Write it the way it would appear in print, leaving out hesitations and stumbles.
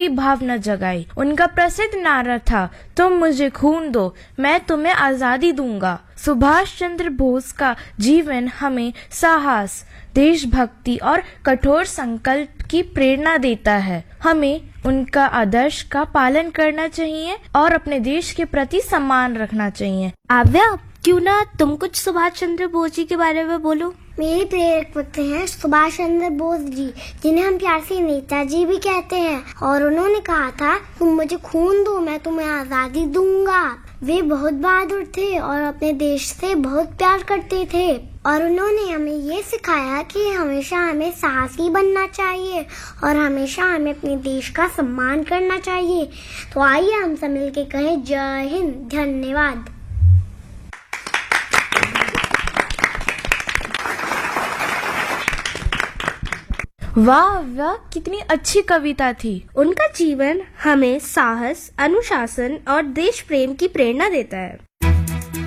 भावना जगाई। उनका प्रसिद्ध नारा था, तुम मुझे खून दो, मैं तुम्हें आजादी दूंगा। सुभाष चंद्र बोस का जीवन हमें साहस, देशभक्ति और कठोर संकल्प की प्रेरणा देता है। हमें उनका आदर्श का पालन करना चाहिए और अपने देश के प्रति सम्मान रखना चाहिए। आव्या, क्यों ना तुम कुछ सुभाष चंद्र बोस जी के बारे में बोलो। मेरे प्रेरक व्यक्ति हैं सुभाष चंद्र बोस जी, जिन्हें हम प्यार से नेताजी भी कहते हैं। और उन्होंने कहा था, तुम मुझे खून दो, मैं तुम्हें आजादी दूंगा। वे बहुत बहादुर थे और अपने देश से बहुत प्यार करते थे। और उन्होंने हमें ये सिखाया कि हमेशा हमें साहसी बनना चाहिए और हमेशा हमें अपने देश का सम्मान करना चाहिए। तो आइए हम सब मिलके कहें, जय हिंद, धन्यवाद। वाह वाह, कितनी अच्छी कविता थी। उनका जीवन हमें साहस, अनुशासन और देश प्रेम की प्रेरणा देता है।